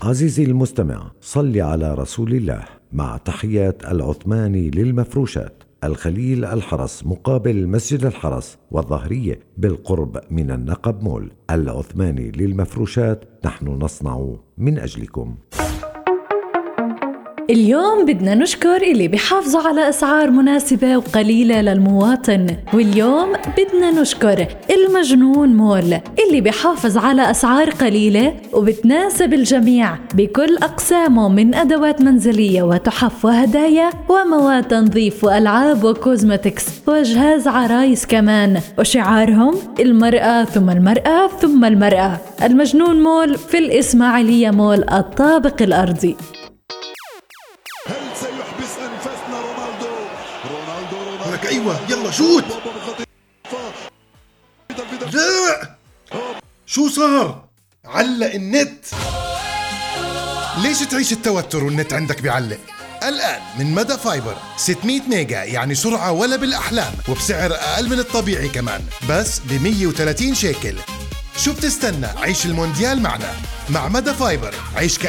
عزيزي المستمع، صل على رسول الله. مع تحيات العثماني للمفروشات، الخليل الحرس مقابل مسجد الحرس والظهرية بالقرب من النقب مول. العثماني للمفروشات، نحن نصنع من أجلكم. اليوم بدنا نشكر اللي بيحافظوا على أسعار مناسبة وقليلة للمواطن، واليوم بدنا نشكر المجنون مول اللي بيحافظ على أسعار قليلة وبتناسب الجميع بكل أقسامه من أدوات منزلية وتحف وهدايا ومواد تنظيف وألعاب وكوزمتكس وجهاز عرايس كمان، وشعارهم المرأة ثم المرأة ثم المرأة. المجنون مول في الإسماعيلية مول الطابق الأرضي. هل سيحبس أنفاسنا رونالدو؟ لك أيوة، يلا شوت. لا، شو صار؟ علق النت. ليش تعيش التوتر والنت عندك بيعلق؟ الآن من مدى فايبر 600 ميجا، يعني سرعة ولا بالأحلام، وبسعر أقل من الطبيعي كمان، بس ب130 شيكل. شو بتستنى؟ عيش المونديال معنا. مع مدى فايبر عيش